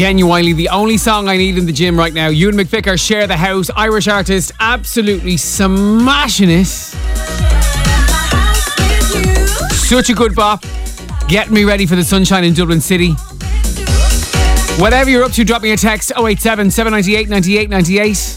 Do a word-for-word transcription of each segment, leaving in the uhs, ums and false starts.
Genuinely the only song I need in the gym right now. Ewan McVicker, Share the House, Irish artist, absolutely smashing it. Such a good bop. Getting me ready for the sunshine in Dublin City. Whatever you're up to, drop me a text oh eight seven, seven nine eight, nine eight nine eight.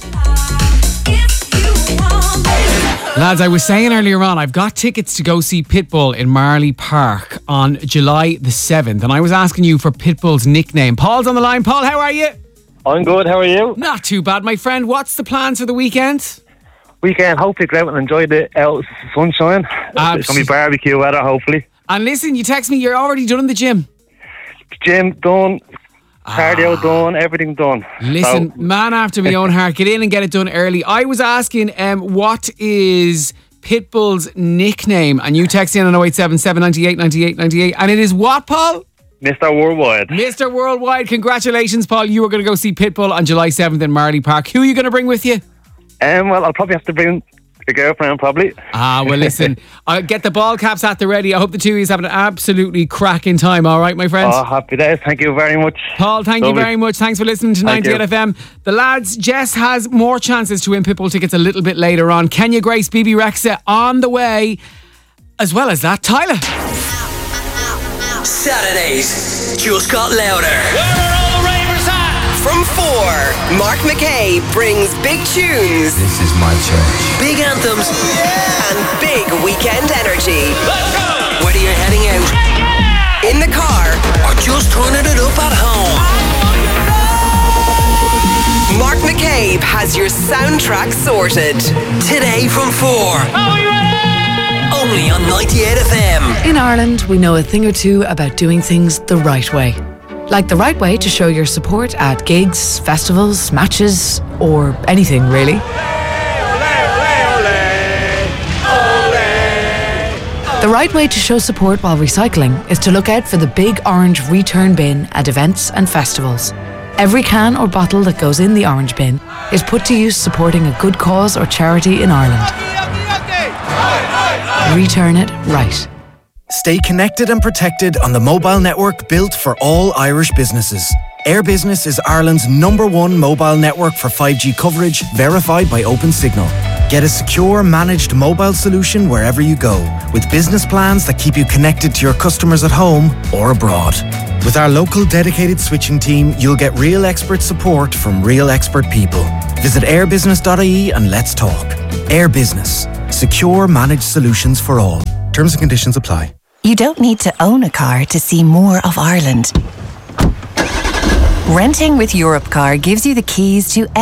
Lads, I was saying earlier on, I've got tickets to go see Pitbull in Marley Park on July the seventh, and I was asking you for Pitbull's nickname. Paul's on the line. Paul, how are you? I'm good, how are you? Not too bad, my friend. What's the plans for the weekend? Weekend, hopefully go out and enjoy the out sunshine. Absolutely. It's going to be barbecue weather, hopefully. And listen, you text me, you're already done in the gym. Gym done, cardio ah. done, everything done. Listen, so. Man after my own heart, get in and get it done early. I was asking, um, what is Pitbull's nickname? And you text in on oh eight seven, seven nine eight, nine eight nine eight. And it is what, Paul? Mister Worldwide. Mister Worldwide. Congratulations, Paul. You are going to go see Pitbull on July seventh in Marley Park. Who are you going to bring with you? Um, well, I'll probably have to bring a girlfriend, probably. Ah, well, listen, I'll get the ball caps at the ready. I hope the two of you have an absolutely cracking time, all right, my friends? Oh, happy days. Thank you very much. Paul, thank Lovely. you very much. Thanks for listening to Thank ninety-eight you. F M. The lads, Jess has more chances to win Pitbull tickets a little bit later on. Kenya Grace, B B Rexa on the way. As well as that, Tyler. Saturdays just got louder. Where are all the ravers at? From four, Mark McKay brings big tunes. This is my church. Big anthems yeah. and big weekend energy. Let's go! Whether you're heading out, yeah, yeah. in the car, or just turning it up at home, Mark McCabe has your soundtrack sorted. Today from four. Are we ready? Only on ninety-eight F M. In Ireland, we know a thing or two about doing things the right way. Like the right way to show your support at gigs, festivals, matches, or anything really. The right way to show support while recycling is to look out for the big orange return bin at events and festivals. Every can or bottle that goes in the orange bin is put to use supporting a good cause or charity in Ireland. Return it right. Stay connected and protected on the mobile network built for all Irish businesses. Air Business is Ireland's number one mobile network for five G coverage, verified by OpenSignal. Get a secure, managed mobile solution wherever you go, with business plans that keep you connected to your customers at home or abroad. With our local dedicated switching team, you'll get real expert support from real expert people. Visit airbusiness dot I E and let's talk. Air Business. Secure, managed solutions for all. Terms and conditions apply. You don't need to own a car to see more of Ireland. Renting with Europcar gives you the keys to